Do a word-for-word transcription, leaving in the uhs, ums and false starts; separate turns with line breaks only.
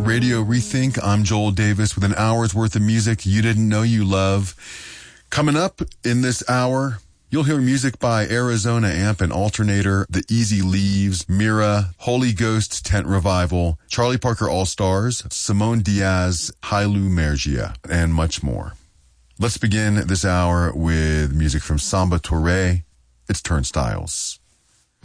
Radio Rethink. I'm Joel Davis with an hour's worth of music you didn't know you love. Coming up in this hour, you'll hear music by Arizona Amp and Alternator, The Easy Leaves, Mira, Holy Ghost Tent Revival, Charlie Parker All-Stars, Simone Diaz, Hailu Mergia, and much more. Let's begin this hour with music from Samba Touré. It's Turnstiles.